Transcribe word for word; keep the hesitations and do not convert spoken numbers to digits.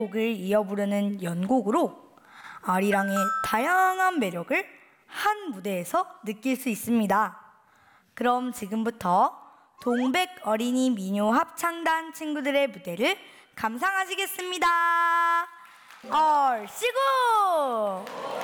곡을 이어 부르는 연곡으로 아리랑의 다양한 매력을 한 무대에서 느낄 수 있습니다. 그럼 지금부터 동백 어린이 민요 합창단 친구들의 무대를 감상하시겠습니다. 얼씨구!